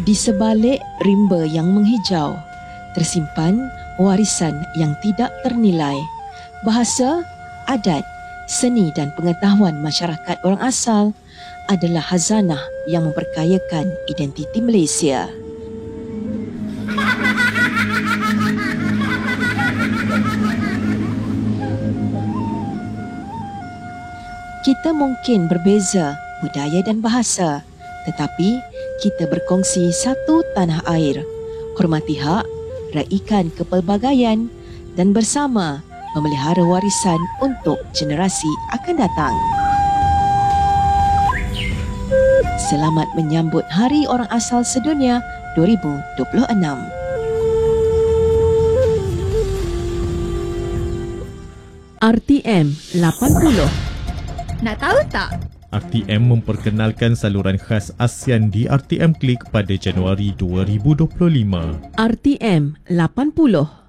Di sebalik rimba yang menghijau, tersimpan warisan yang tidak ternilai. Bahasa, adat, seni dan pengetahuan masyarakat orang asal adalah khazanah yang memperkayakan identiti Malaysia. Kita mungkin berbeza budaya dan bahasa, tetapi kita berkongsi satu tanah air, hormati hak, raikan kepelbagaian dan bersama memelihara warisan untuk generasi akan datang. Selamat menyambut Hari Orang Asal Sedunia 2026. RTM 80. Nak tahu tak? RTM memperkenalkan saluran khas ASEAN di RTM Klik pada Januari 2025. RTM 80.